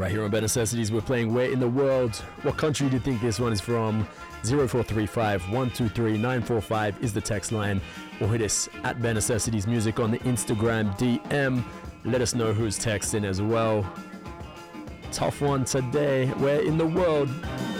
Right here on Bare Necessities, we're playing Where in the World. What country do you think this one is from? 0435 123 945 is the text line. Or hit us at Bare Necessities Music on the Instagram DM. Let us know who's texting as well. Tough one today. Where in the world?